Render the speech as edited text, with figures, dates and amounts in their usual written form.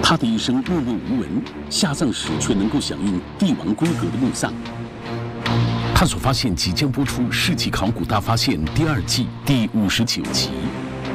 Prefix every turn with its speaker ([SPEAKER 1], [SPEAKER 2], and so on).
[SPEAKER 1] 他的一生默默无闻，下葬时却能够享用帝王规格的墓葬。探索发现即将播出《世纪考古大发现》第2季第59集。